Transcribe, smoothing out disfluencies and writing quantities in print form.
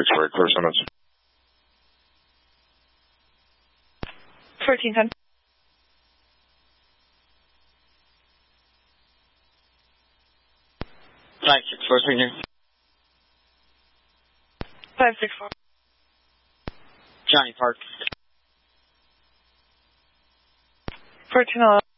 564, clear sentence. 1410. Flight 64, speaking. 564. Johnny Park. 1411.